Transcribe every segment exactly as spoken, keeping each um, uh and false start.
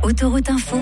Autoroute Info,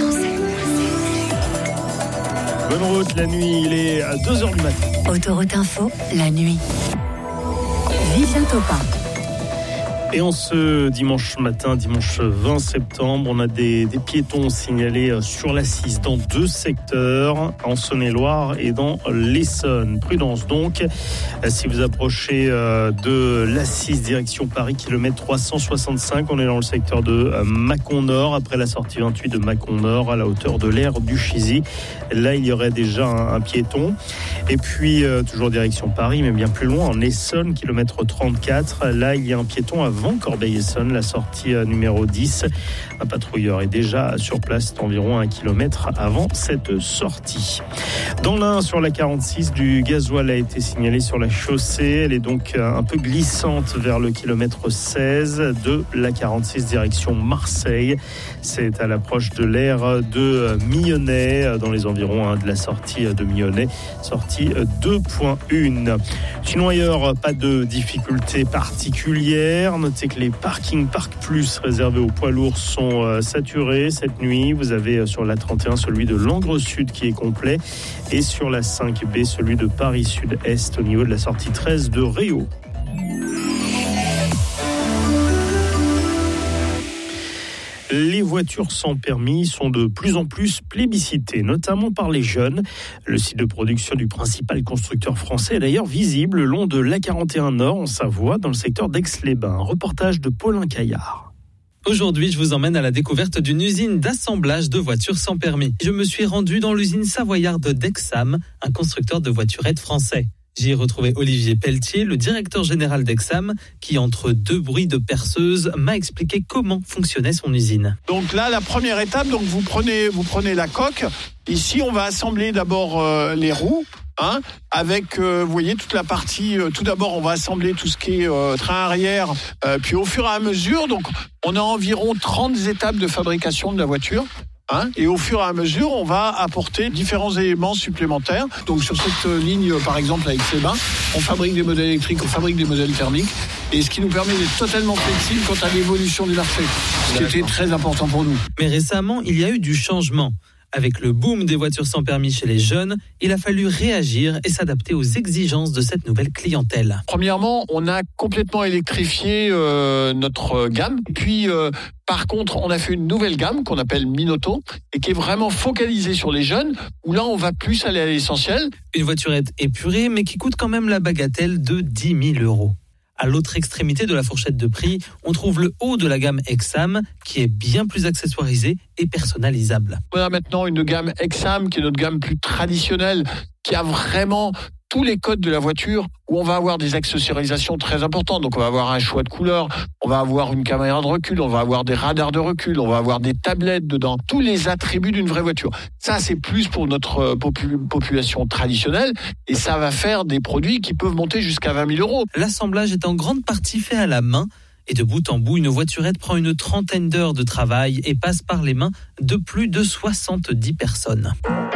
Bonne route, la nuit, il est à deux heures du matin. Autoroute Info, la nuit. Vivien Topin. Et en ce dimanche matin, dimanche vingt septembre, on a des, des piétons signalés sur l'A six dans deux secteurs, en Saône-et-Loire et dans l'Essonne. Prudence donc, si vous approchez de l'A six direction Paris, kilomètre trois cent soixante-cinq, on est dans le secteur de Mâcon Nord, après la sortie vingt-huit de Mâcon Nord, à la hauteur de l'aire du Chizy. Là, il y aurait déjà un, un piéton. Et puis, euh, toujours direction Paris, mais bien plus loin, en Essonne, kilomètre trente-quatre, là, il y a un piéton avant Corbeil-Essonne, la sortie numéro dix. Un patrouilleur est déjà sur place, d'environ un kilomètre avant cette sortie. Dans l'Ain, sur la quarante-six, du gasoil a été signalé sur la chaussée. Elle est donc un peu glissante vers le kilomètre seize de la quarante-six direction Marseille. C'est à l'approche de l'aire de Mionnay, dans les environs hein, de la sortie de Mionnay, sortie deux point un. Sinon ailleurs, pas de difficultés particulières. Notez que les parkings Parc Plus réservés aux poids lourds sont euh, saturés cette nuit. Vous avez euh, sur la trente et un celui de Langres Sud qui est complet et sur la cinq B celui de Paris Sud-Est au niveau de la sortie treize de Réau. Les voitures sans permis sont de plus en plus plébiscitées, notamment par les jeunes. Le site de production du principal constructeur français est d'ailleurs visible le long de l'A quarante et un Nord en Savoie, dans le secteur d'Aix-les-Bains. Un reportage de Paulin Caillard. Aujourd'hui, je vous emmène à la découverte d'une usine d'assemblage de voitures sans permis. Je me suis rendu dans l'usine savoyarde d'Exam, un constructeur de voiturettes français. J'y ai retrouvé Olivier Pelletier, le directeur général d'Exam, qui, entre deux bruits de perceuse, m'a expliqué comment fonctionnait son usine. Donc là, la première étape, donc vous prenez, vous prenez la coque. Ici, on va assembler d'abord euh, les roues. Hein, avec, euh, vous voyez, toute la partie, euh, tout d'abord, on va assembler tout ce qui est euh, train arrière, euh, puis au fur et à mesure, donc on a environ trente étapes de fabrication de la voiture. Hein, et au fur et à mesure, on va apporter différents éléments supplémentaires. Donc sur cette ligne, par exemple, avec Aix-les-Bains, on fabrique des modèles électriques, on fabrique des modèles thermiques, et ce qui nous permet d'être totalement flexible quant à l'évolution du marché, ce qui était très important pour nous. Mais récemment, il y a eu du changement. Avec le boom des voitures sans permis chez les jeunes, il a fallu réagir et s'adapter aux exigences de cette nouvelle clientèle. Premièrement, on a complètement électrifié euh, notre gamme. Puis, euh, par contre, on a fait une nouvelle gamme qu'on appelle Minoto et qui est vraiment focalisée sur les jeunes, où là, on va plus aller à l'essentiel. Une voiturette épurée, mais qui coûte quand même la bagatelle de dix mille euros. À l'autre extrémité de la fourchette de prix, on trouve le haut de la gamme Exam, qui est bien plus accessoirisé et personnalisable. On a maintenant une gamme Exam, qui est notre gamme plus traditionnelle, qui a vraiment tous les codes de la voiture, où on va avoir des accessorisations très importantes. Donc on va avoir un choix de couleurs, on va avoir une caméra de recul, on va avoir des radars de recul, on va avoir des tablettes dedans, tous les attributs d'une vraie voiture. Ça, c'est plus pour notre popul- population traditionnelle, et ça va faire des produits qui peuvent monter jusqu'à vingt mille euros. L'assemblage est en grande partie fait à la main, et de bout en bout, une voiturette prend une trentaine d'heures de travail et passe par les mains de plus de soixante-dix personnes.